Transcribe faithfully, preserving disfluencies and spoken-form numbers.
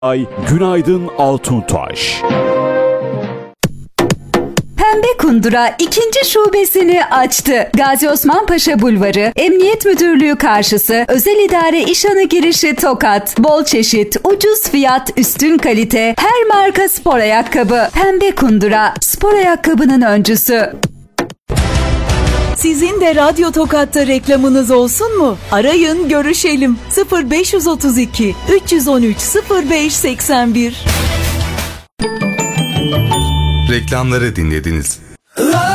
Ay Günaydın Altuntaş. Pembe Kundura ikinci şubesini açtı. Gazi Osman Paşa Bulvarı, Emniyet Müdürlüğü karşısı, Özel İdare İşhanı girişi Tokat. Bol çeşit, ucuz fiyat, üstün kalite, her marka spor ayakkabı. Pembe Kundura, spor ayakkabının öncüsü. Sizin de Radyo Tokat'ta reklamınız olsun mu? Arayın, görüşelim. sıfır beş otuz iki üç on üç sıfır beş seksen bir. Reklamları dinlediniz.